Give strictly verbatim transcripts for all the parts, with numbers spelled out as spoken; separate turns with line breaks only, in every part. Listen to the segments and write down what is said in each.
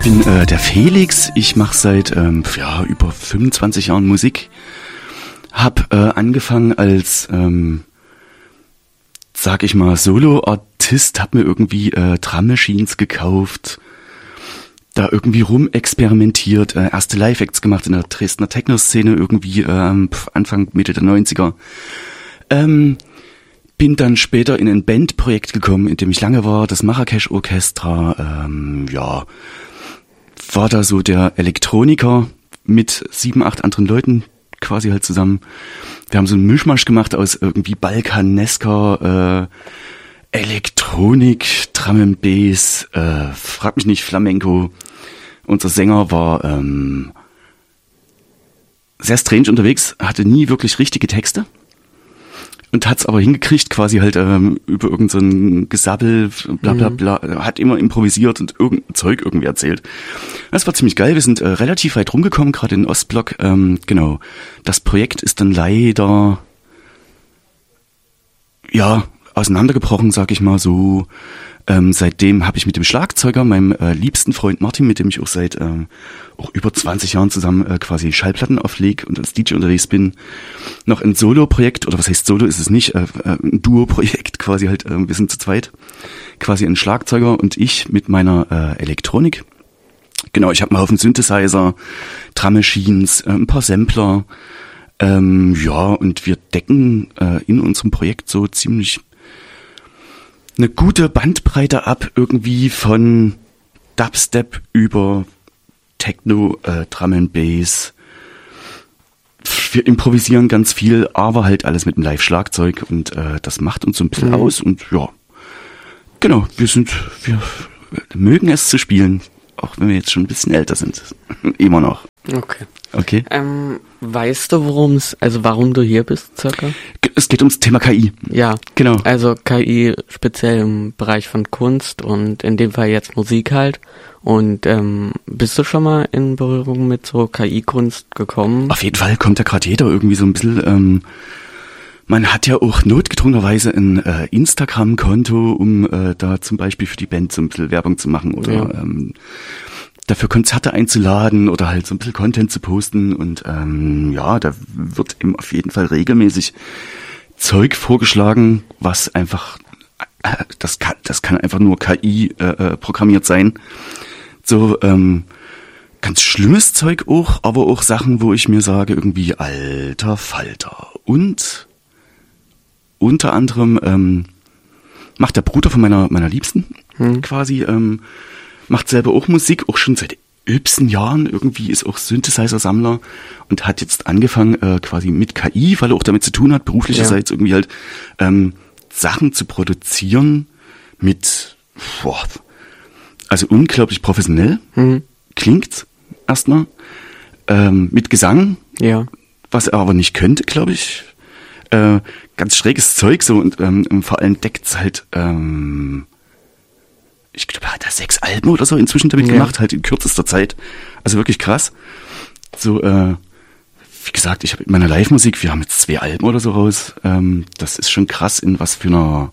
bin äh, der Felix. Ich mache seit ähm, ja, über fünfundzwanzig Jahren Musik. Hab äh, angefangen als, ähm, sag ich mal, Solo-Artist. Hab mir irgendwie äh, Drum Machines gekauft. Da irgendwie rumexperimentiert. Äh, erste Live-Acts gemacht in der Dresdner Techno-Szene irgendwie ähm, Anfang, Mitte der neunziger. Ähm, bin dann später in ein Bandprojekt gekommen, in dem ich lange war, das Marrakesch Orchestra. Ähm, ja, war da so der Elektroniker mit sieben, acht anderen Leuten quasi halt zusammen. Wir haben so einen Mischmasch gemacht aus irgendwie balkanesker äh, Elektronik, Drum and Bass, äh, frag mich nicht, Flamenco. Unser Sänger war ähm, sehr strange unterwegs, hatte nie wirklich richtige Texte. Und hat's aber hingekriegt, quasi halt ähm, über irgend so ein Gesabbel, bla bla bla, hat immer improvisiert und irgendein Zeug irgendwie erzählt. Das war ziemlich geil, wir sind äh, relativ weit rumgekommen, gerade in den Ostblock. Ähm, genau, das Projekt ist dann leider, ja, auseinandergebrochen, sag ich mal so. Ähm, seitdem habe ich mit dem Schlagzeuger, meinem äh, liebsten Freund Martin, mit dem ich auch seit ähm, auch über zwanzig Jahren zusammen äh, quasi Schallplatten auflege und als D J unterwegs bin, noch ein Solo-Projekt, oder was heißt Solo, ist es nicht, äh, äh, ein Duo-Projekt quasi halt, äh, wir sind zu zweit, quasi ein Schlagzeuger und ich mit meiner äh, Elektronik. Genau, ich habe einen Haufen Synthesizer, Drum Machines, äh, ein paar Sampler, ähm, ja, und wir decken äh, in unserem Projekt so ziemlich eine gute Bandbreite ab, irgendwie von Dubstep über Techno, äh, Drum and Bass. Wir improvisieren ganz viel, aber halt alles mit einem Live-Schlagzeug und äh, das macht uns so ein bisschen mhm. aus und ja, genau, wir sind, wir mögen es zu spielen, auch wenn wir jetzt schon ein bisschen älter sind, immer noch.
Okay.
Okay.
Ähm, weißt du, worum es, also warum du hier bist, circa?
Es geht ums Thema K I.
Ja.
Genau.
Also K I speziell im Bereich von Kunst und in dem Fall jetzt Musik halt. Und ähm, bist du schon mal in Berührung mit so K I-Kunst gekommen?
Auf jeden Fall kommt da gerade jeder irgendwie so ein bisschen, ähm, man hat ja auch notgedrungenerweise ein äh, Instagram-Konto, um äh, da zum Beispiel für die Band so ein bisschen Werbung zu machen oder ja. ähm, dafür Konzerte einzuladen oder halt so ein bisschen Content zu posten und ähm, ja, da wird eben auf jeden Fall regelmäßig Zeug vorgeschlagen, was einfach, äh, das kann, das kann einfach nur K I äh, programmiert sein. So ähm, ganz schlimmes Zeug auch, aber auch Sachen, wo ich mir sage irgendwie alter Falter. Und unter anderem ähm, macht der Bruder von meiner meiner Liebsten hm. quasi ähm, macht selber auch Musik, auch schon seit übsten Jahren, irgendwie ist auch Synthesizer-Sammler und hat jetzt angefangen äh, quasi mit K I, weil er auch damit zu tun hat, beruflicherseits ja. irgendwie halt ähm, Sachen zu produzieren mit, boah, also unglaublich professionell, mhm. klingt's erstmal, ähm, mit Gesang, ja. was er aber nicht könnte, glaube ich. Äh, ganz schräges Zeug so und ähm, vor allem deckt's halt ähm, ich glaube, er hat da sechs Alben oder so inzwischen damit ja. gemacht, halt in kürzester Zeit. Also wirklich krass. So, äh, wie gesagt, ich habe in meiner Live-Musik, wir haben jetzt zwei Alben oder so raus. Ähm, das ist schon krass, in was für einer,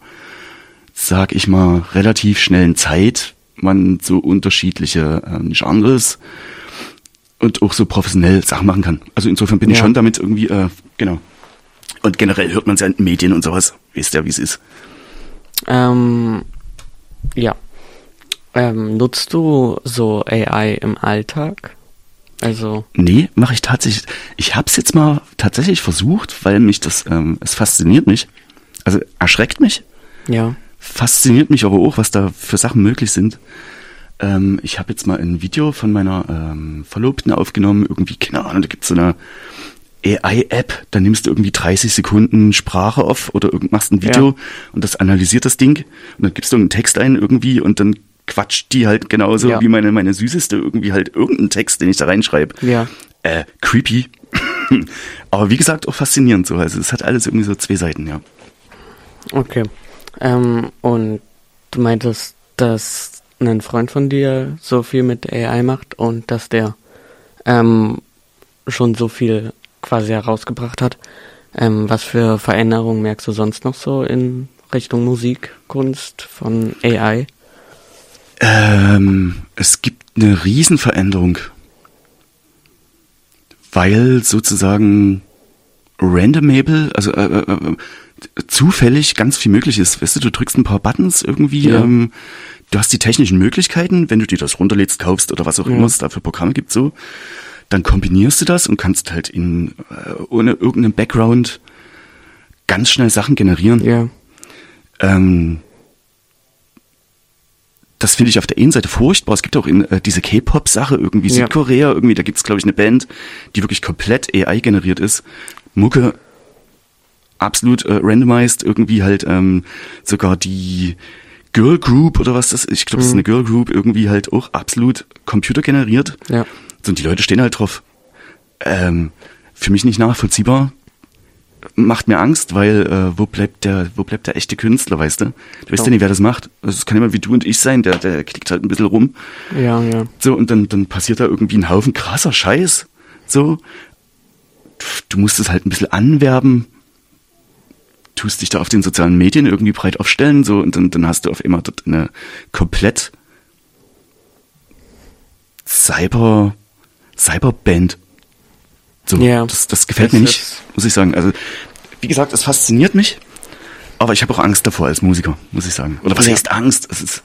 sag ich mal, relativ schnellen Zeit man so unterschiedliche äh, Genres und auch so professionell Sachen machen kann. Also insofern bin ja. ich schon damit irgendwie, äh, genau. Und generell hört man es ja in den Medien und sowas. Wisst ihr, wie es ist?
Ähm, ja. Ähm, nutzt du so A I im Alltag? Also
nee, mache ich tatsächlich. Ich habe es jetzt mal tatsächlich versucht, weil mich das, ähm, es fasziniert mich. Also erschreckt mich.
Ja. Fasziniert
mich aber auch, was da für Sachen möglich sind. Ähm, ich habe jetzt mal ein Video von meiner ähm, Verlobten aufgenommen. Irgendwie, keine Ahnung, da gibt's so eine A I-App. Da nimmst du irgendwie dreißig Sekunden Sprache auf oder machst ein Video ja. und das analysiert das Ding. Und dann gibst du einen Text ein irgendwie und dann quatscht die halt genauso ja. wie meine meine Süßeste irgendwie halt irgendeinen Text, den ich da reinschreibe.
Ja.
Äh, creepy. Aber wie gesagt, auch faszinierend so. Also es hat alles irgendwie so zwei Seiten, ja.
Okay. Ähm, und du meintest, dass ein Freund von dir so viel mit A I macht und dass der ähm, schon so viel quasi herausgebracht hat. Ähm, was für Veränderungen merkst du sonst noch so in Richtung Musik, Kunst von A I?
Ähm, es gibt eine Riesenveränderung, weil sozusagen randomable, also äh, äh, zufällig ganz viel möglich ist. Weißt du, du drückst ein paar Buttons irgendwie, ja. ähm, du hast die technischen Möglichkeiten, wenn du dir das runterlädst, kaufst oder was auch ja. immer es da für Programme gibt, so, dann kombinierst du das und kannst halt in äh, ohne irgendeinen Background ganz schnell Sachen generieren.
Ja.
Ähm, das finde ich auf der einen Seite furchtbar. Es gibt auch in, äh, diese K-Pop-Sache, irgendwie ja. Südkorea, irgendwie, da gibt es, glaube ich, eine Band, die wirklich komplett A I generiert ist. Mucke absolut äh, randomized, irgendwie halt ähm, sogar die Girl Group oder was das ist, ich glaube, mhm. das ist eine Girl Group, irgendwie halt auch absolut computergeneriert.
Ja.
Und die Leute stehen halt drauf. Ähm, für mich nicht nachvollziehbar. Macht mir Angst, weil äh, wo bleibt der, wo bleibt der echte Künstler, weißt du? Du weißt ja nicht, wer das macht. Also es kann jemand wie du und ich sein, der, der klickt halt ein bisschen rum.
Ja, ja.
So, und dann, dann passiert da irgendwie ein Haufen krasser Scheiß. So. Du musst es halt ein bisschen anwerben. Tust dich da auf den sozialen Medien irgendwie breit aufstellen, so, und dann, dann hast du auf einmal dort eine komplett Cyber, Cyberband. So, ja, das, das gefällt das mir nicht, muss ich sagen. Also, wie gesagt, es fasziniert mich, aber ich habe auch Angst davor als Musiker, muss ich sagen. Oder was ja. heißt Angst? Es ist,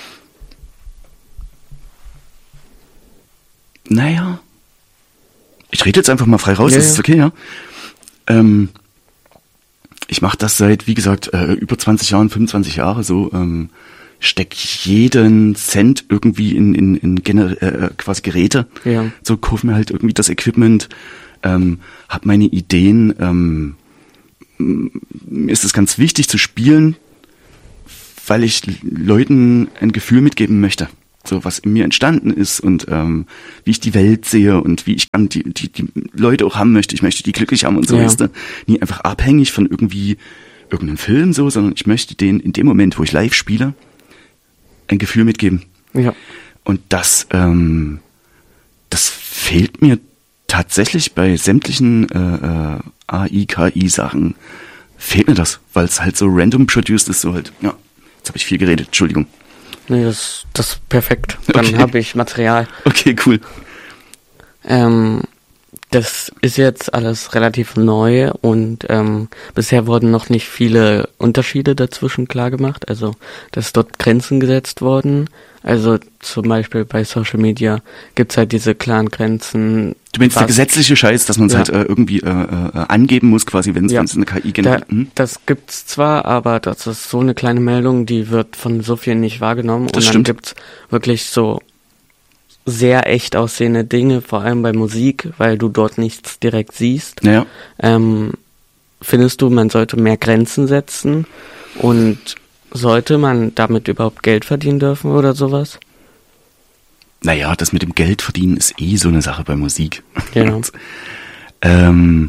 naja, ich rede jetzt einfach mal frei raus, ja, das ist okay, ja. Ähm, ich mache das seit, wie gesagt, äh, über zwanzig Jahren, fünfundzwanzig Jahre so, ähm, steck jeden Cent irgendwie in, in, in Gener- äh, quasi Geräte.
Ja.
So, kauf mir halt irgendwie das Equipment, ähm, hab meine Ideen, ähm, mir ist es ganz wichtig zu spielen, weil ich Leuten ein Gefühl mitgeben möchte. So, was in mir entstanden ist und ähm, wie ich die Welt sehe und wie ich dann die, die, die Leute auch haben möchte. Ich möchte die glücklich haben und so,
ja.
weißt du? Nie einfach abhängig von irgendwie irgendeinem Film so, sondern ich möchte denen in dem Moment, wo ich live spiele, ein Gefühl mitgeben.
Ja.
Und das, ähm, das fehlt mir tatsächlich bei sämtlichen äh, äh, A I, K I-Sachen. Fehlt mir das, weil es halt so random produced ist, so halt, ja, jetzt habe ich viel geredet, Entschuldigung.
Nee, das, das ist perfekt. Dann
Okay.
habe ich Material.
Okay, cool.
Ähm, das ist jetzt alles relativ neu und ähm, bisher wurden noch nicht viele Unterschiede dazwischen klar gemacht. Also, dass dort Grenzen gesetzt wurden. Also zum Beispiel bei Social Media gibt's halt diese klaren Grenzen.
Du meinst
was,
der gesetzliche Scheiß, dass man es
ja.
halt äh, irgendwie äh, äh, angeben muss, quasi, wenn es
ja.
eine K I generiert.
Da, das gibt's zwar, aber das ist so eine kleine Meldung, die wird von so vielen nicht wahrgenommen.
Das
und dann
stimmt.
gibt's wirklich so sehr echt aussehende Dinge, vor allem bei Musik, weil du dort nichts direkt siehst.
Naja.
Ähm, findest du, man sollte mehr Grenzen setzen und sollte man damit überhaupt Geld verdienen dürfen oder sowas?
Naja, das mit dem Geld verdienen ist eh so eine Sache bei Musik.
Genau.
Und, ähm,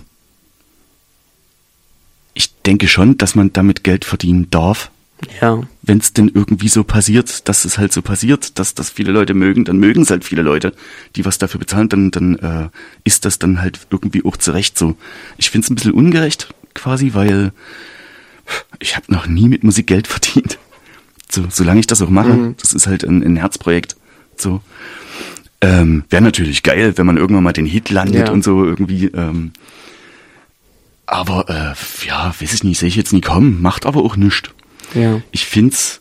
ich denke schon, dass man damit Geld verdienen darf.
Ja.
Wenn es denn irgendwie so passiert, dass es halt so passiert, dass das viele Leute mögen, dann mögen es halt viele Leute, die was dafür bezahlen, dann, dann äh, ist das dann halt irgendwie auch zurecht so. Ich finde es ein bisschen ungerecht quasi, weil ich habe noch nie mit Musik Geld verdient. So, solange ich das auch mache, mhm. das ist halt ein, ein Herzprojekt. So, ähm, wäre natürlich geil, wenn man irgendwann mal den Hit landet
ja.
und so irgendwie. Ähm, aber äh, ja, weiß ich nicht, sehe ich jetzt nie kommen. Macht aber auch nichts.
Ja.
Ich find's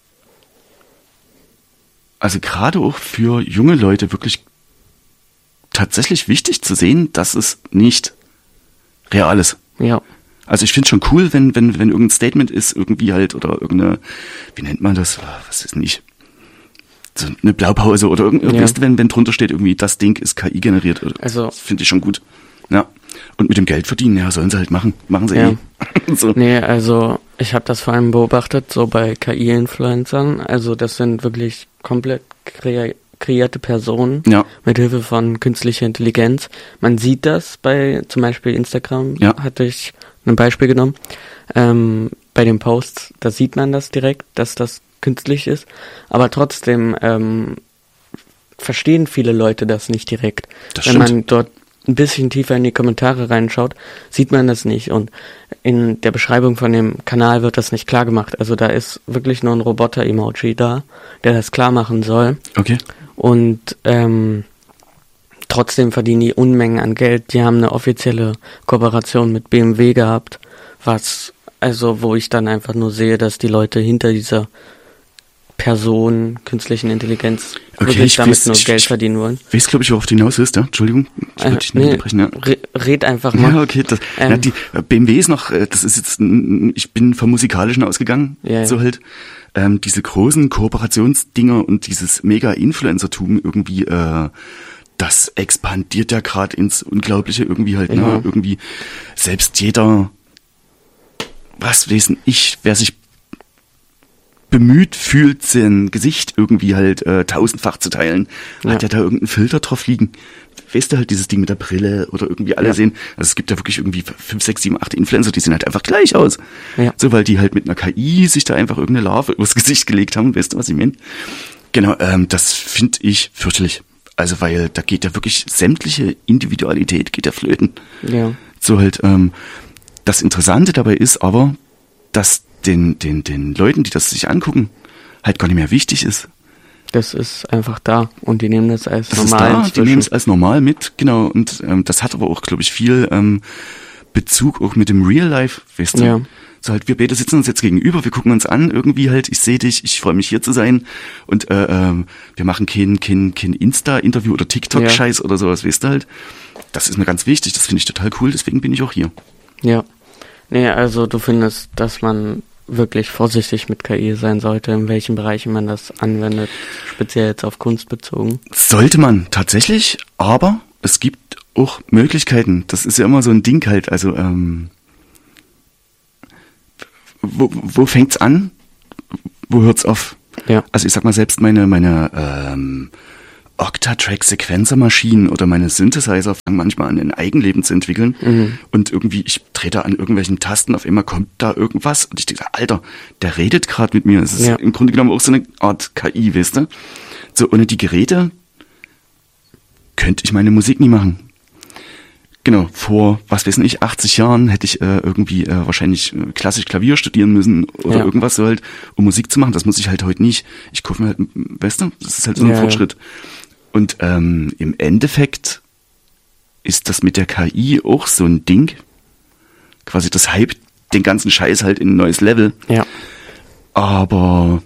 also gerade auch für junge Leute wirklich tatsächlich wichtig zu sehen, dass es nicht real ist.
Ja.
Also ich finde schon cool, wenn, wenn, wenn irgendein Statement ist, irgendwie halt, oder irgendeine, wie nennt man das? Was ist nicht? So eine Blaupause oder irgend, ja. weißt du, wenn, wenn drunter steht, irgendwie, das Ding ist K I generiert.
Also.
Das finde ich schon gut. Ja. Und mit dem Geld verdienen, ja, sollen sie halt machen. Machen sie
ja.
eh. So.
Nee, also ich habe das vor allem beobachtet, so bei K I-Influencern. Also das sind wirklich komplett kre- kreierte Personen
ja.
mit Hilfe von künstlicher Intelligenz. Man sieht das bei zum Beispiel Instagram,
ja.
hatte ich ein Beispiel genommen. Ähm, bei den Posts, da sieht man das direkt, dass das künstlich ist. Aber trotzdem ähm, verstehen viele Leute das nicht direkt.
Das
Wenn
stimmt.
man dort ein bisschen tiefer in die Kommentare reinschaut, sieht man das nicht. Und in der Beschreibung von dem Kanal wird das nicht klar gemacht. Also da ist wirklich nur ein Roboter-Emoji da, der das klar machen soll.
Okay.
Und ähm, trotzdem verdienen die Unmengen an Geld. Die haben eine offizielle Kooperation mit B M W gehabt, was, also wo ich dann einfach nur sehe, dass die Leute hinter dieser Person, künstlichen Intelligenz,
okay,
wirklich
ich
damit
weiß,
nur
ich,
Geld
ich,
verdienen wollen.
Ich weiß, glaube ich, worauf du hinaus willst, ja? Entschuldigung, ich wollte dich
äh,
nicht
nee,
unterbrechen, ja.
Re- red einfach mal.
Ja, okay, das,
ähm,
na, die B M W ist noch, das ist jetzt, ich bin vom Musikalischen ausgegangen,
ja, ja.
so halt, ähm, diese großen Kooperationsdinger und dieses Mega-Influencer-Tum irgendwie, äh, das expandiert ja gerade ins Unglaubliche irgendwie halt, ja. ne, irgendwie, selbst jeder, was weiß ich, wer sich bemüht fühlt, sein Gesicht irgendwie halt äh, tausendfach zu teilen, ja. hat ja da irgendeinen Filter drauf liegen. Weißt du halt, dieses Ding mit der Brille oder irgendwie alle ja. sehen. Also es gibt ja wirklich irgendwie fünf, sechs, sieben, acht Influencer, die sehen halt einfach gleich aus. Ja. So, weil die halt mit einer K I sich da einfach irgendeine Larve übers Gesicht gelegt haben. Weißt du, was ich meine? Genau, ähm, das finde ich fürchterlich. Also, weil da geht ja wirklich sämtliche Individualität geht ja flöten.
Ja.
So halt, ähm, das Interessante dabei ist aber, dass den, den, den Leuten, die das sich angucken, halt gar nicht mehr wichtig ist.
Das ist einfach da und die nehmen das als
das
normal.
Ist da, die nehmen es als normal mit, genau. Und ähm, das hat aber auch, glaube ich, viel ähm, Bezug auch mit dem Real Life, weißt du?
Ja.
So halt, wir beide sitzen uns jetzt gegenüber, wir gucken uns an, irgendwie halt, ich sehe dich, ich freue mich hier zu sein und äh, ähm, wir machen kein, kein, kein Insta-Interview oder TikTok-Scheiß ja. oder sowas, weißt du halt? Das ist mir ganz wichtig, das finde ich total cool, deswegen bin ich auch hier.
Ja. Nee, also du findest, dass man wirklich vorsichtig mit K I sein sollte, in welchen Bereichen man das anwendet, speziell jetzt auf Kunst bezogen?
Sollte man tatsächlich, aber es gibt auch Möglichkeiten. Das ist ja immer so ein Ding halt, also ähm, wo, wo fängt's an? Wo hört's auf?
Ja.
Also ich sag mal, selbst meine meine ähm, Octatrack-Sequencer-Maschinen oder meine Synthesizer fangen manchmal an, ein Eigenleben zu entwickeln. Mhm. Und irgendwie, ich trete an irgendwelchen Tasten, auf einmal kommt da irgendwas und ich denke, Alter, der redet gerade mit mir. Es ist ja. im Grunde genommen auch so eine Art K I, weißt du? So, ohne die Geräte könnte ich meine Musik nie machen. Genau, vor, was weiß ich, achtzig Jahren hätte ich äh, irgendwie äh, wahrscheinlich äh, klassisch Klavier studieren müssen oder ja. irgendwas so halt, um Musik zu machen. Das muss ich halt heute nicht. Ich kaufe mir halt, weißt du, das ist halt so ein ja, Fortschritt. Ja. Und ähm, im Endeffekt ist das mit der K I auch so ein Ding. Quasi das hypt den ganzen Scheiß halt in ein neues Level.
Ja.
Aber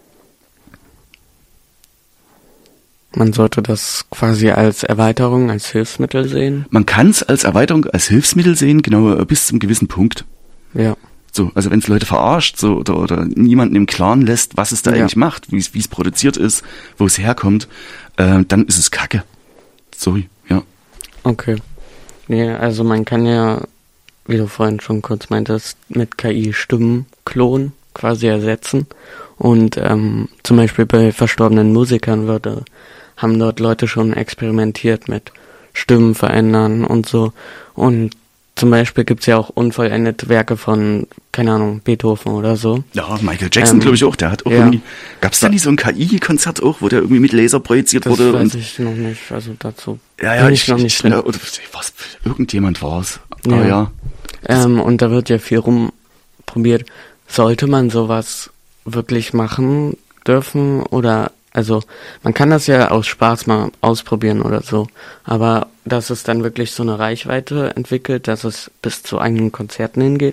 man sollte das quasi als Erweiterung, als Hilfsmittel sehen.
Man kann es als Erweiterung, als Hilfsmittel sehen, genau bis zum gewissen Punkt.
Ja.
So, also wenn es Leute verarscht so, oder, oder niemanden im Klaren lässt, was es da
ja.
eigentlich macht, wie es produziert ist, wo es herkommt, äh, dann ist es Kacke. Sorry, ja.
Okay. Nee, also man kann ja, wie du vorhin schon kurz meintest, mit K I Stimmen klonen, quasi ersetzen. Und ähm, zum Beispiel bei verstorbenen Musikern würde, haben dort Leute schon experimentiert mit Stimmen verändern und so. Und zum Beispiel gibt's ja auch unvollendete Werke von, keine Ahnung, Beethoven oder so.
Ja, Michael Jackson ähm, glaube ich auch, der hat auch
ja.
irgendwie, gab's da nicht so ein K I-Konzert auch, wo der irgendwie mit Laser projiziert
das
wurde?
Das weiß
und
ich noch nicht, also dazu
ja, ja,
bin
ich,
ich noch
ich,
nicht
drin.
drin.
Oder was, irgendjemand war's.
Ja.
Aber ja.
Ähm, und da wird ja viel rumprobiert. Sollte man sowas wirklich machen dürfen oder, also man kann das ja aus Spaß mal ausprobieren oder so, aber dass es dann wirklich so eine Reichweite entwickelt, dass es bis zu eigenen Konzerten hingeht?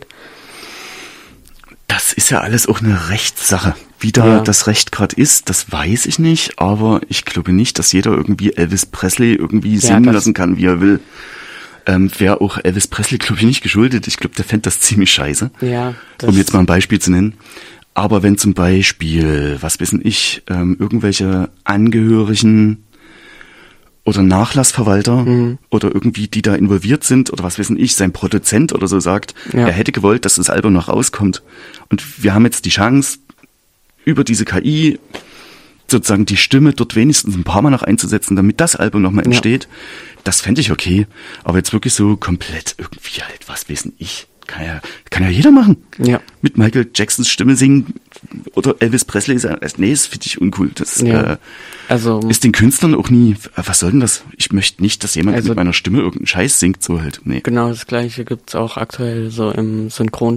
Das ist ja alles auch eine Rechtssache. Wie da ja. das Recht gerade ist, das weiß ich nicht, aber ich glaube nicht, dass jeder irgendwie Elvis Presley irgendwie ja, singen lassen kann, wie er will. Ähm, wäre auch Elvis Presley, glaube ich, nicht geschuldet. Ich glaube, der fände das ziemlich scheiße.
Ja.
Um jetzt mal ein Beispiel zu nennen. Aber wenn zum Beispiel, was wissen ich, ähm, irgendwelche Angehörigen oder Nachlassverwalter mhm. oder irgendwie, die da involviert sind oder was wissen ich, sein Produzent oder so sagt, ja. er hätte gewollt, dass das Album noch rauskommt. Und wir haben jetzt die Chance, über diese K I sozusagen die Stimme dort wenigstens ein paar Mal noch einzusetzen, damit das Album nochmal entsteht. Ja. Das fände ich okay. Aber jetzt wirklich so komplett irgendwie halt, was wissen ich, kann ja, kann ja jeder machen.
Ja.
Mit Michael Jacksons Stimme singen oder Elvis Presley sagen. Nee, das finde ich uncool. Das
ja.
äh,
also,
ist den Künstlern auch nie, was soll denn das? Ich möchte nicht, dass jemand
also,
mit meiner Stimme irgendeinen Scheiß singt, so halt. Nee.
Genau, das Gleiche gibt's auch aktuell so im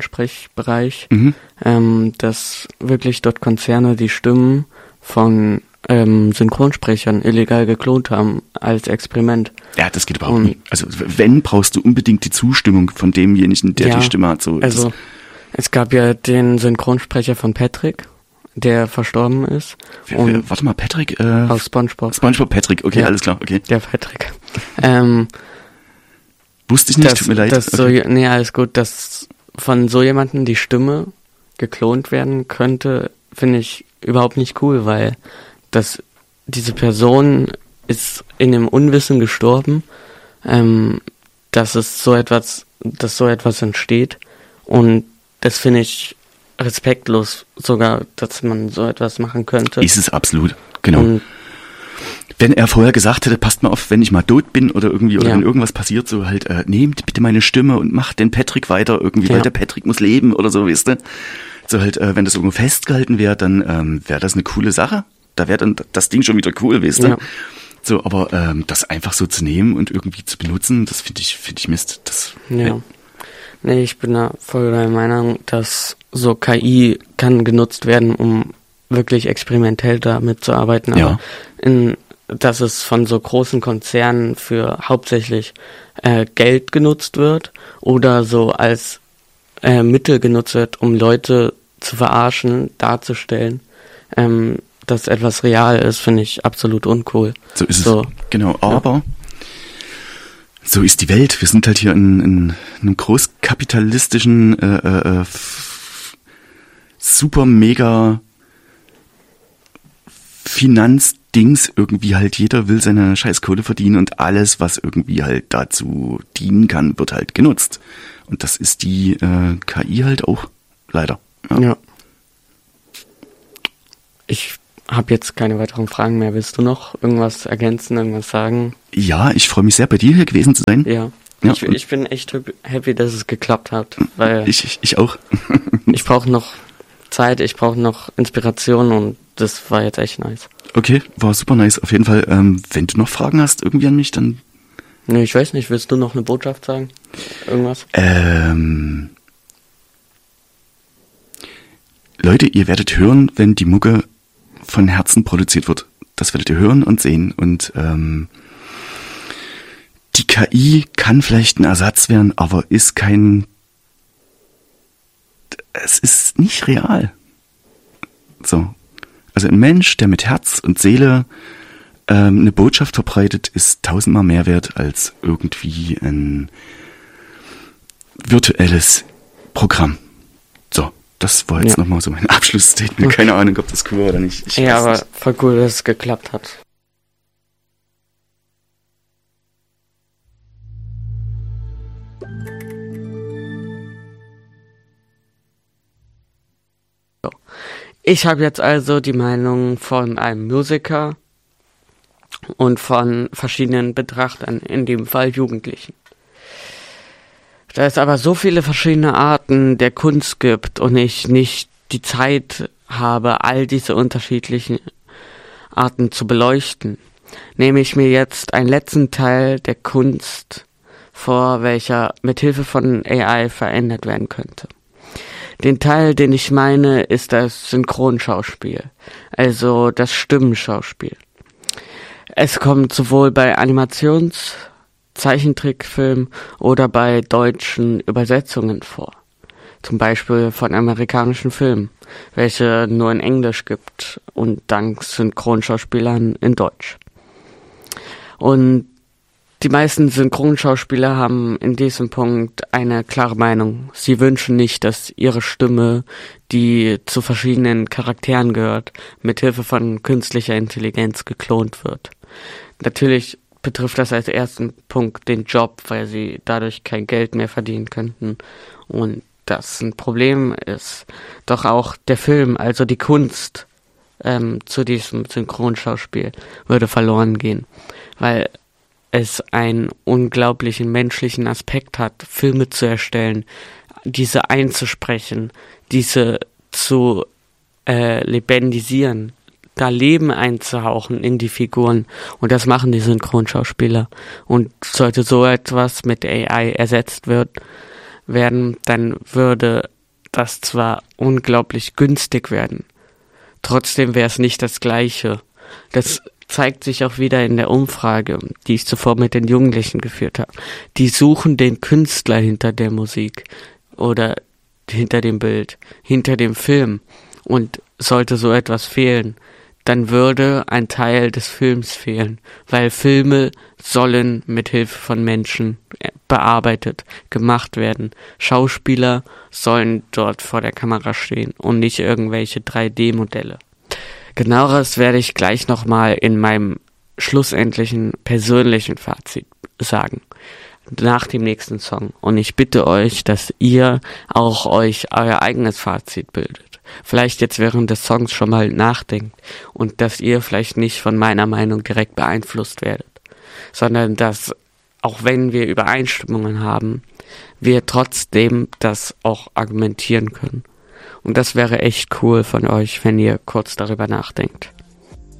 Synchronsprechbereich,
Mhm.
ähm, dass wirklich dort Konzerne die Stimmen von ähm, Synchronsprechern illegal geklont haben als Experiment.
Ja, das geht überhaupt nicht. Also wenn, brauchst du unbedingt die Zustimmung von demjenigen, der ja, die Stimme hat. So,
also es gab ja den Synchronsprecher von Patrick, der verstorben ist.
Wer, wer, warte mal, Patrick? Äh,
aus SpongeBob.
SpongeBob Patrick, okay, ja, alles klar, okay.
Der Patrick. ähm,
Wusste ich nicht,
dass,
tut mir leid.
Dass okay. so, nee, alles gut, dass von so jemandem die Stimme geklont werden könnte, finde ich überhaupt nicht cool, weil das, diese Person ist in dem Unwissen gestorben, ähm, dass es so etwas, dass so etwas entsteht, und das finde ich respektlos sogar, dass man so etwas machen könnte.
Ist es absolut, genau.
Und
wenn er vorher gesagt hätte, passt mal auf, wenn ich mal tot bin oder irgendwie, oder
ja.
wenn irgendwas passiert, so halt, äh, nehmt bitte meine Stimme und macht den Patrick weiter irgendwie, ja. weil der Patrick muss leben oder so, weißt du. So halt, äh, wenn das irgendwo festgehalten wäre, dann ähm, wäre das eine coole Sache. Da wäre dann das Ding schon wieder cool, weißt du.
Ja.
So, aber ähm, das einfach so zu nehmen und irgendwie zu benutzen, das finde ich, finde ich Mist. Das,
ja.
ja.
Nee, ich bin da voll der Meinung, dass so K I kann genutzt werden, um wirklich experimentell damit zu arbeiten, aber
ja.
in, dass es von so großen Konzernen für hauptsächlich äh, Geld genutzt wird oder so als äh, Mittel genutzt wird, um Leute zu verarschen, darzustellen, ähm, dass etwas real ist, finde ich absolut uncool.
So ist
so,
es, genau, aber ja. so ist die Welt. Wir sind halt hier in, in einem großkapitalistischen äh, äh, super mega Finanzdings irgendwie halt, jeder will seine Scheißkohle verdienen und alles, was irgendwie halt dazu dienen kann, wird halt genutzt. Und das ist die äh, K I halt auch, leider.
Ja. ja. Ich habe jetzt keine weiteren Fragen mehr. Willst du noch irgendwas ergänzen, irgendwas sagen?
Ja, ich freue mich sehr, bei dir hier gewesen zu sein.
Ja, ja ich, ich bin echt happy, dass es geklappt hat. Weil
ich, ich, ich auch.
Ich brauche noch Zeit, ich brauche noch Inspiration, und das war jetzt echt nice.
Okay, war super nice. Auf jeden Fall, ähm, wenn du noch Fragen hast irgendwie an mich, dann...
Nee, ich weiß nicht, willst du noch eine Botschaft sagen? Irgendwas?
Ähm... Leute, ihr werdet hören, wenn die Mucke von Herzen produziert wird. Das werdet ihr hören und sehen. Und ähm, die K I kann vielleicht ein Ersatz werden, aber ist kein... Es ist nicht real. So. Also ein Mensch, der mit Herz und Seele ähm, eine Botschaft verbreitet, ist tausendmal mehr wert als irgendwie ein virtuelles Programm. So, das war jetzt ja. nochmal so mein Abschlussstatement. Keine Ahnung, ob das cool war oder nicht. Ich
ja, aber
nicht.
Voll cool, dass es geklappt hat. Ich habe jetzt also die Meinung von einem Musiker und von verschiedenen Betrachtern, in dem Fall Jugendlichen. Da es aber so viele verschiedene Arten der Kunst gibt und ich nicht die Zeit habe, all diese unterschiedlichen Arten zu beleuchten, nehme ich mir jetzt einen letzten Teil der Kunst vor, welcher mithilfe von A I verändert werden könnte. Den Teil, den ich meine, ist das Synchronschauspiel, also das Stimmenschauspiel. Es kommt sowohl bei Animations-, Zeichentrickfilmen oder bei deutschen Übersetzungen vor. Zum Beispiel von amerikanischen Filmen, welche nur in Englisch gibt und dank Synchronschauspielern in Deutsch. Und die meisten Synchronschauspieler haben in diesem Punkt eine klare Meinung. Sie wünschen nicht, dass ihre Stimme, die zu verschiedenen Charakteren gehört, mithilfe von künstlicher Intelligenz geklont wird. Natürlich betrifft das als ersten Punkt den Job, weil sie dadurch kein Geld mehr verdienen könnten und das ein Problem ist. Doch auch der Film, also die Kunst ähm, zu diesem Synchronschauspiel, würde verloren gehen, weil es einen unglaublichen menschlichen Aspekt hat, Filme zu erstellen, diese einzusprechen, diese zu äh, lebendisieren, da Leben einzuhauchen in die Figuren. Und das machen die Synchronschauspieler. Und sollte so etwas mit A I ersetzt wird, werden, dann würde das zwar unglaublich günstig werden. Trotzdem wäre es nicht das Gleiche. Das zeigt sich auch wieder in der Umfrage, die ich zuvor mit den Jugendlichen geführt habe. Die suchen den Künstler hinter der Musik oder hinter dem Bild, hinter dem Film. Und sollte so etwas fehlen, dann würde ein Teil des Films fehlen, weil Filme sollen mit Hilfe von Menschen bearbeitet, gemacht werden. Schauspieler sollen dort vor der Kamera stehen und nicht irgendwelche drei D Modelle. Genaueres werde ich gleich nochmal in meinem schlussendlichen persönlichen Fazit sagen, nach dem nächsten Song. Und ich bitte euch, dass ihr auch euch euer eigenes Fazit bildet. Vielleicht jetzt während des Songs schon mal nachdenkt und dass ihr vielleicht nicht von meiner Meinung direkt beeinflusst werdet, sondern dass, auch wenn wir Übereinstimmungen haben, wir trotzdem das auch argumentieren können. Und das wäre echt cool von euch, wenn ihr kurz darüber nachdenkt.